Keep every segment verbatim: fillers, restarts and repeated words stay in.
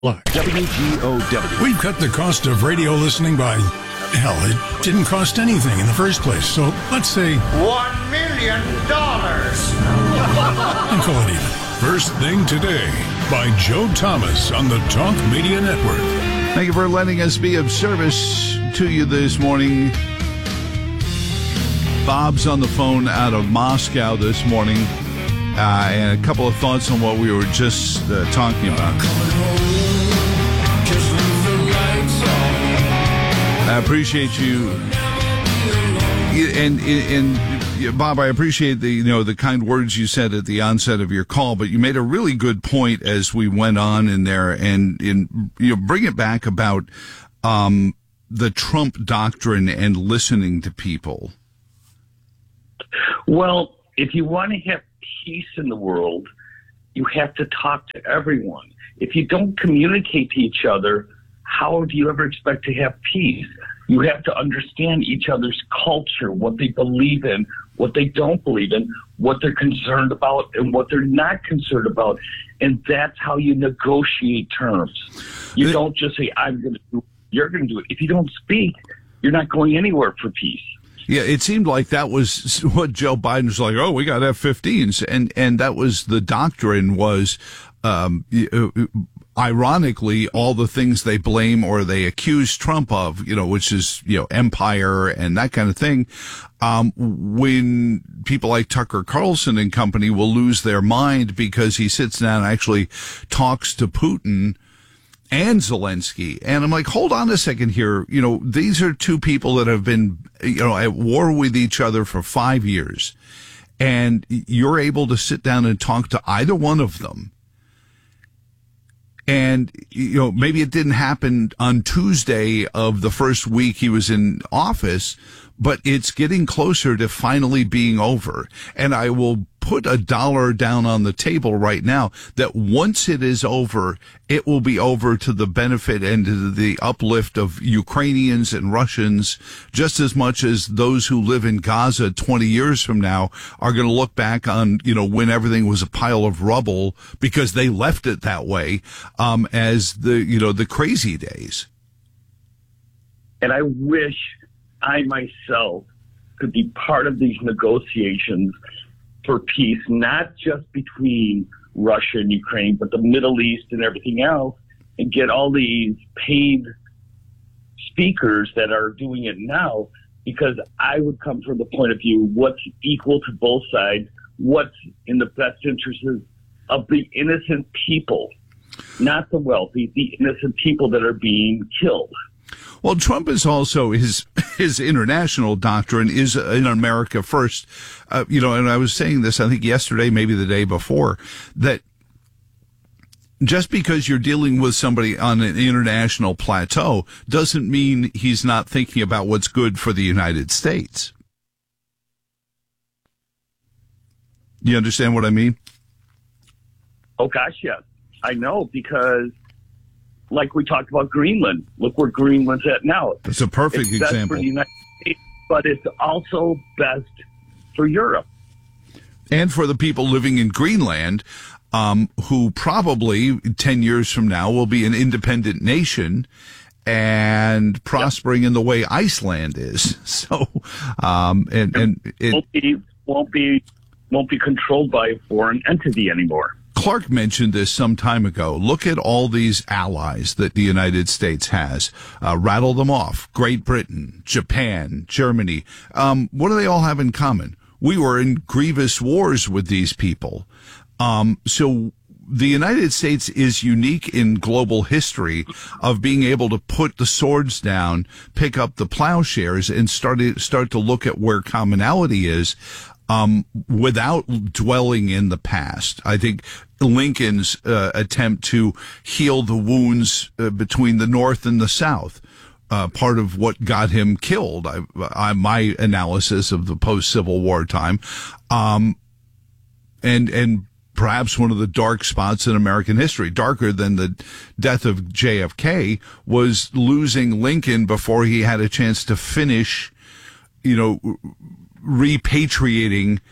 W G O W. We've cut the cost of radio listening by, hell, it didn't cost anything in the first place. So let's say One million dollars. and call it even. First Thing Today by Joe Thomas on the Talk Media Network. Thank you for letting us be of service to you this morning. Bob's on the phone out of Moscow this morning, uh, and a couple of thoughts on what we were just uh, talking about. I appreciate you, and, and, and Bob, I appreciate the you know the kind words you said at the onset of your call. But you made a really good point as we went on in there, and in you know bring it back about um, the Trump doctrine and listening to people. Well, if you want to have peace in the world, you have to talk to everyone. If you don't communicate to each other, how do you ever expect to have peace? You have to understand each other's culture, what they believe in, what they don't believe in, what they're concerned about, and what they're not concerned about. And that's how you negotiate terms. You don't just say, I'm going to do it, you're going to do it. If you don't speak, you're not going anywhere for peace. Yeah, it seemed like that was what Joe Biden was like, oh, we got F fifteens. And, and that was the doctrine was, um, ironically, all the things they blame or they accuse Trump of, you know, which is, you know, empire and that kind of thing. Um, when people like Tucker Carlson and company will lose their mind because he sits down and actually talks to Putin and Zelensky. And I'm like, hold on a second here. You know, these are two people that have been, you know, at war with each other for five years. And you're able to sit down and talk to either one of them. And, you know, maybe it didn't happen on Tuesday of the first week he was in office, but it's getting closer to finally being over. And I will put a dollar down on the table right now that once it is over, it will be over to the benefit and to the uplift of Ukrainians and Russians, just as much as those who live in Gaza twenty years from now are going to look back on, you know, when everything was a pile of rubble because they left it that way, um, as the, you know, the crazy days. And I wish I myself could be part of these negotiations for peace, not just between Russia and Ukraine, but the Middle East and everything else, and get all these paid speakers that are doing it now, because I would come from the point of view, what's equal to both sides, what's in the best interests of the innocent people, not the wealthy, the innocent people that are being killed. Well, Trump is also, his his international doctrine is in America first. Uh, you know, and I was saying this, I think yesterday, maybe the day before, that just because you're dealing with somebody on an international plateau doesn't mean he's not thinking about what's good for the United States. You understand what I mean? Oh, gosh, yes. I know, because like we talked about Greenland. Look where Greenland's at now. It's a perfect it's best example. For the United States, but it's also best for Europe. And for the people living in Greenland, um, who probably ten years from now will be an independent nation and prospering yep. in the way Iceland is. So, um, and, and it won't be, won't be, won't be controlled by a foreign entity anymore. Clark mentioned this some time ago. Look at all these allies that the United States has. Uh, rattle them off. Great Britain, Japan, Germany. Um, what do they all have in common? We were in grievous wars with these people. Um, so the United States is unique in global history of being able to put the swords down, pick up the plowshares, and start to, start to look at where commonality is. Um, without dwelling in the past. I think Lincoln's uh, attempt to heal the wounds uh, between the North and the South, uh, part of what got him killed. I, I, my analysis of the post-Civil War time, um, and and perhaps one of the dark spots in American history, darker than the death of J F K, was losing Lincoln before he had a chance to finish, you know, repatriating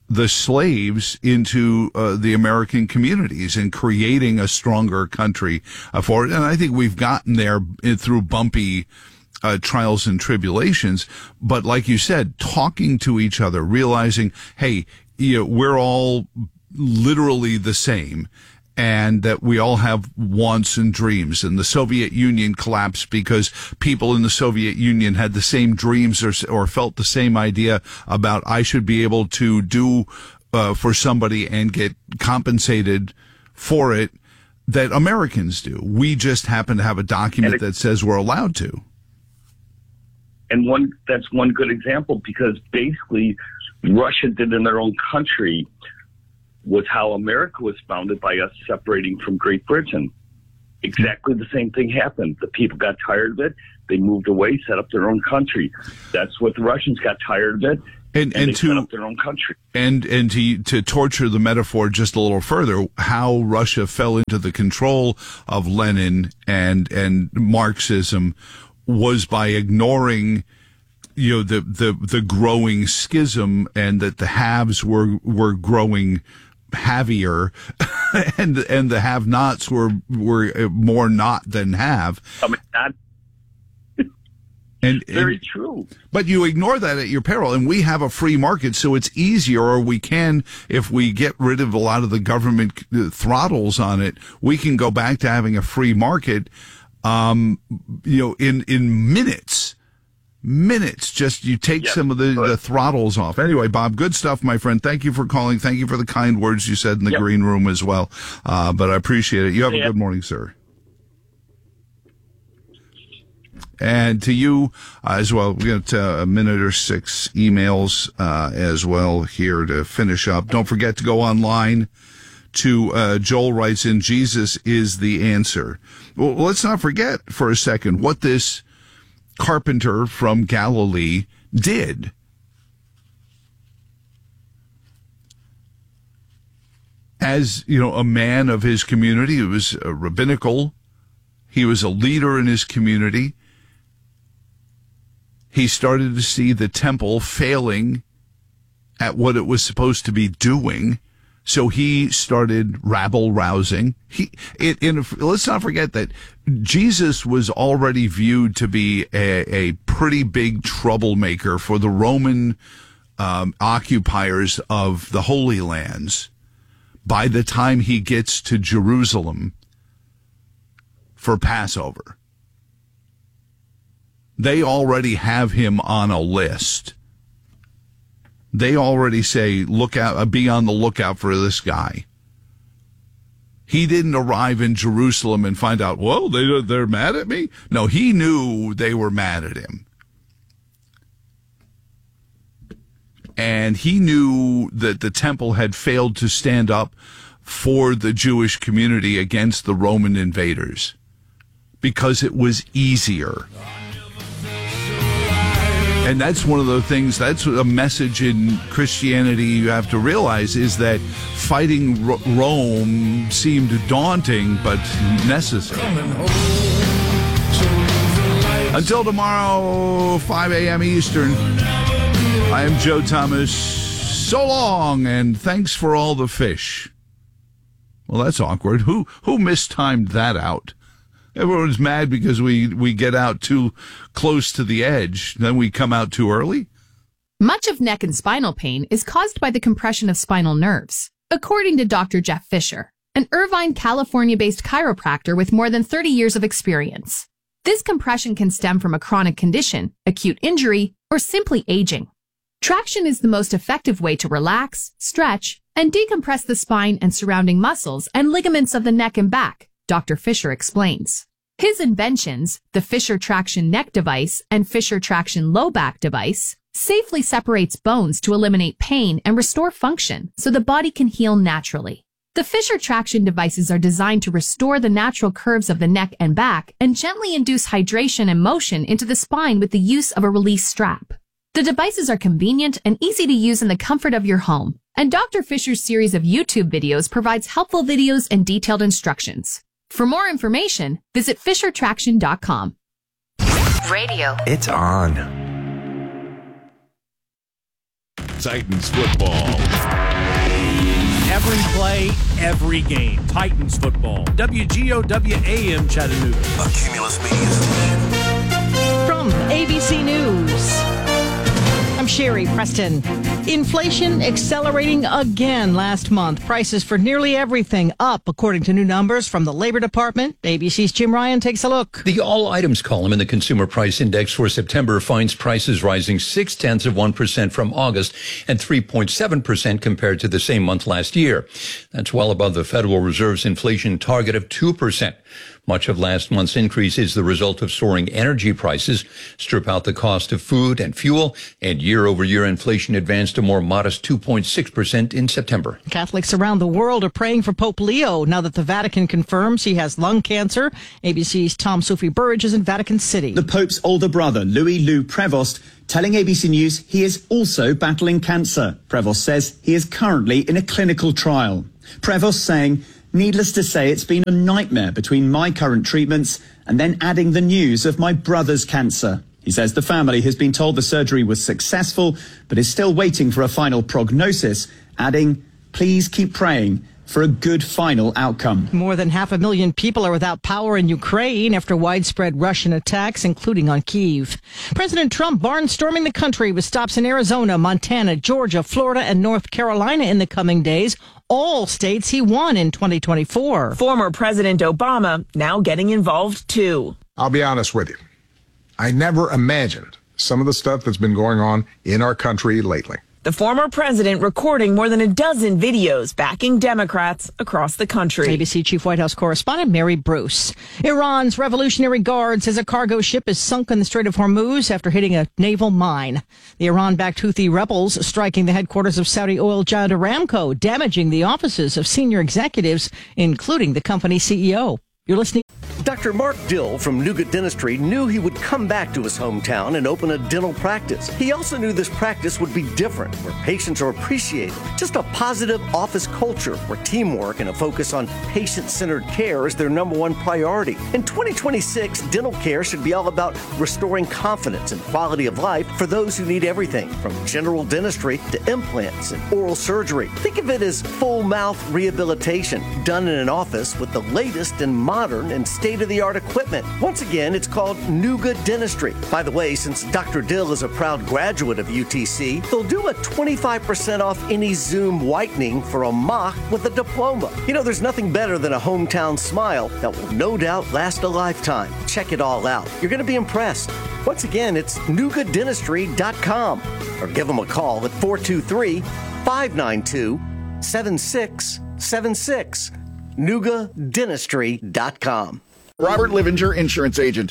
the slaves into uh, the American communities and creating a stronger country uh, for it. And I think we've gotten there through bumpy uh, trials and tribulations. But like you said, talking to each other, realizing, hey, you know, we're all literally the same, and that we all have wants and dreams. And the Soviet Union collapsed because people in the Soviet Union had the same dreams or, or felt the same idea about I should be able to do uh, for somebody and get compensated for it that Americans do. We just happen to have a document it, that says we're allowed to. And one that's one good example, because basically Russia did in their own country was how America was founded, by us separating from Great Britain. Exactly the same thing happened. The people got tired of it. They moved away, set up their own country. That's what the Russians got tired of it, and, and, and they to, set up their own country. And and to to torture the metaphor just a little further, how Russia fell into the control of Lenin and and Marxism was by ignoring, you know, the the the growing schism, and that the haves were were growing havier, and and the have-nots were were more not than have. I mean, that, and very and, true. But you ignore that at your peril, and we have a free market, so it's easier, or we can, if we get rid of a lot of the government throttles on it, we can go back to having a free market, um, you know, in in minutes. Minutes, just you take yes, some of the, the throttles off. Anyway, Bob, good stuff, my friend. Thank you for calling. Thank you for the kind words you said in the yep. green room as well. Uh, but I appreciate it. You have yeah. a good morning, sir. And to you uh, as well. We got uh, a minute or six emails uh, as well here to finish up. Don't forget to go online to uh, Joel writes in, Jesus is the answer. Well, let's not forget for a second what this carpenter from Galilee did. As, you know, a man of his community, he was a rabbinical, he was a leader in his community. He started to see the temple failing at what it was supposed to be doing. So he started rabble rousing. He, it, in, let's not forget that Jesus was already viewed to be a, a pretty big troublemaker for the Roman um, occupiers of the Holy Lands by the time he gets to Jerusalem for Passover. They already have him on a list. They already say, look out, be on the lookout for this guy. He didn't arrive in Jerusalem and find out, well, they, they're mad at me. No, he knew they were mad at him. And he knew that the temple had failed to stand up for the Jewish community against the Roman invaders because it was easier. And that's one of the things, that's a message in Christianity you have to realize, is that fighting Ro- Rome seemed daunting but necessary. Until tomorrow, five a.m. Eastern, I am Joe Thomas. So long, and thanks for all the fish. Well, that's awkward. Who who mistimed that out? Everyone's mad because we, we get out too close to the edge. Then we come out too early. Much of neck and spinal pain is caused by the compression of spinal nerves, according to Doctor Jeff Fisher, an Irvine, California-based chiropractor with more than thirty years of experience. This compression can stem from a chronic condition, acute injury, or simply aging. Traction is the most effective way to relax, stretch, and decompress the spine and surrounding muscles and ligaments of the neck and back, Doctor Fisher explains. His inventions, the Fisher Traction Neck Device and Fisher Traction Low Back Device, safely separates bones to eliminate pain and restore function so the body can heal naturally. The Fisher Traction devices are designed to restore the natural curves of the neck and back and gently induce hydration and motion into the spine with the use of a release strap. The devices are convenient and easy to use in the comfort of your home, and Doctor Fisher's series of YouTube videos provides helpful videos and detailed instructions. For more information, visit fisher traction dot com. Radio. It's on. Titans football. Every play, every game. Titans football. W G O W A M Chattanooga. A Cumulus Media Station. From A B C News, I'm Sherry Preston. Inflation accelerating again last month. Prices for nearly everything up, according to new numbers from the Labor Department. A B C's Jim Ryan takes a look. The all items column in the Consumer Price Index for September finds prices rising six tenths of one percent from August and three point seven percent compared to the same month last year. That's well above the Federal Reserve's inflation target of two percent. Much of last month's increase is the result of soaring energy prices. Strip out the cost of food and fuel, and year-over-year inflation advanced a more modest two point six percent in September. Catholics around the world are praying for Pope Leo now that the Vatican confirms he has lung cancer. A B C's Tom Sophie Burridge is in Vatican City. The Pope's older brother, Louis Lou Prevost, telling A B C News he is also battling cancer. Prevost says he is currently in a clinical trial. Prevost saying, "Needless to say, it's been a nightmare between my current treatments and then adding the news of my brother's cancer." He says the family has been told the surgery was successful, but is still waiting for a final prognosis, adding, "Please keep praying for a good final outcome." More than half a million people are without power in Ukraine after widespread Russian attacks, including on Kyiv. President Trump barnstorming the country with stops in Arizona, Montana, Georgia, Florida, and North Carolina in the coming days. All states he won in twenty twenty-four. Former President Obama now getting involved, too. I'll be honest with you. I never imagined some of the stuff that's been going on in our country lately. The former president recording more than a dozen videos backing Democrats across the country. A B C Chief White House Correspondent Mary Bruce. Iran's Revolutionary Guard says a cargo ship is sunk in the Strait of Hormuz after hitting a naval mine. The Iran-backed Houthi rebels striking the headquarters of Saudi oil giant Aramco, damaging the offices of senior executives, including the company's C E O. You're listening. Doctor Mark Dill from Nougat Dentistry knew he would come back to his hometown and open a dental practice. He also knew this practice would be different, where patients are appreciated. Just a positive office culture where teamwork and a focus on patient-centered care is their number one priority. In twenty twenty-six, dental care should be all about restoring confidence and quality of life for those who need everything, from general dentistry to implants and oral surgery. Think of it as full mouth rehabilitation done in an office with the latest and modern and state-of-the-art equipment. Once again, it's called Nougat Dentistry. By the way, since Doctor Dill is a proud graduate of U T C, they'll do a twenty-five percent off any Zoom whitening for a mock with a diploma. You know, there's nothing better than a hometown smile that will no doubt last a lifetime. Check it all out. You're going to be impressed. Once again, it's nougat dentistry dot com or give them a call at four two three, five nine two, seven six seven six. nougat dentistry dot com. Robert Livinger, insurance agent.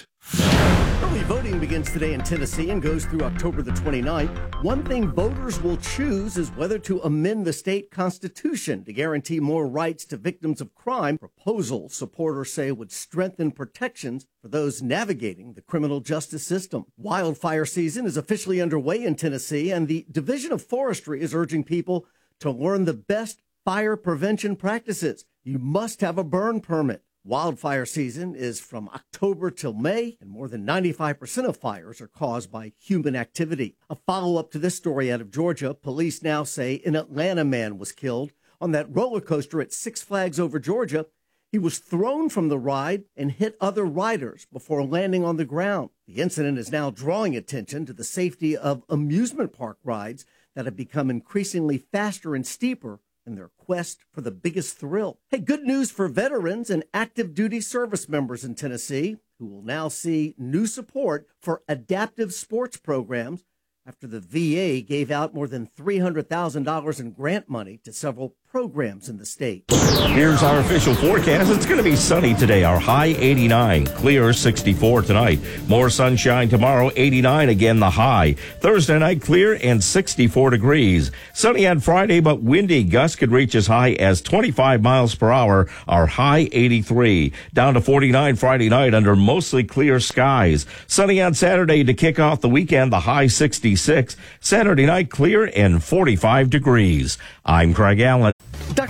Early voting begins today in Tennessee and goes through October the twenty-ninth. One thing voters will choose is whether to amend the state constitution to guarantee more rights to victims of crime. Proposal supporters say would strengthen protections for those navigating the criminal justice system. Wildfire season is officially underway in Tennessee, and the Division of Forestry is urging people to learn the best fire prevention practices. You must have a burn permit. Wildfire season is from October till May, and more than ninety-five percent of fires are caused by human activity. A follow-up to this story out of Georgia, police now say an Atlanta man was killed on that roller coaster at Six Flags Over Georgia. He was thrown from the ride and hit other riders before landing on the ground. The incident is now drawing attention to the safety of amusement park rides that have become increasingly faster and steeper in their quest for the biggest thrill. Hey, good news for veterans and active duty service members in Tennessee, who will now see new support for adaptive sports programs after the V A gave out more than three hundred thousand dollars in grant money to several programs in the state. Here's our official forecast. It's going to be sunny today. Our high eighty-nine, clear sixty-four tonight. More sunshine tomorrow, eighty-nine again the high. Thursday night clear and sixty-four degrees. Sunny on Friday, but windy. Gusts could reach as high as twenty-five miles per hour. Our high eighty-three. Down to forty-nine Friday night under mostly clear skies. Sunny on Saturday to kick off the weekend, the high sixty-six. Saturday night clear and forty-five degrees. I'm Craig Allen. Doctor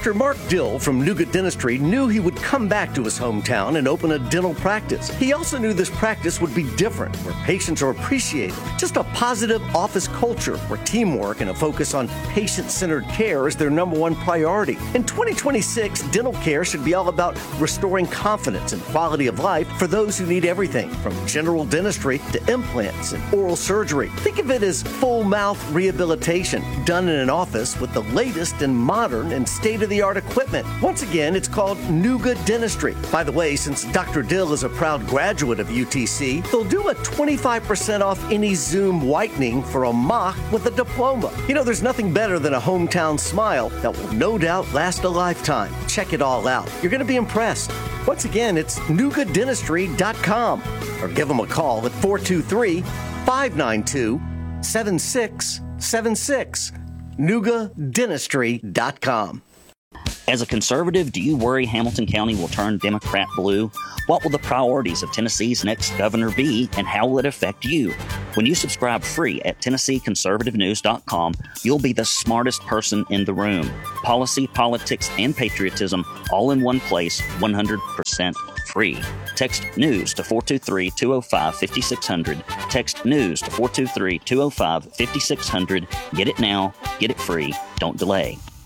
Doctor Mark Dill from Nugent Dentistry knew he would come back to his hometown and open a dental practice. He also knew this practice would be different, where patients are appreciated. Just a positive office culture where teamwork and a focus on patient-centered care is their number one priority. In twenty twenty-six, dental care should be all about restoring confidence and quality of life for those who need everything from general dentistry to implants and oral surgery. Think of it as full mouth rehabilitation done in an office with the latest and modern and state-of-the-art equipment. Once again, it's called Nugent Dentistry. By the way, since Doctor Dill is a proud graduate of U T C, they'll do a twenty-five percent off any Zoom whitening for a mock with a diploma. You know, there's nothing better than a hometown smile that will no doubt last a lifetime. Check it all out. You're going to be impressed. Once again, it's nugent dentistry dot com or give them a call at four two three, five nine two, seven six seven six. nugent dentistry dot com. As a conservative, do you worry Hamilton County will turn Democrat blue? What will the priorities of Tennessee's next governor be, and how will it affect you? When you subscribe free at Tennessee Conservative News dot com, you'll be the smartest person in the room. Policy, politics, and patriotism all in one place, one hundred percent free. Text NEWS to four two three, two oh five, five six zero zero. Text NEWS to four two three, two oh five, five six zero zero. Get it now. Get it free. Don't delay.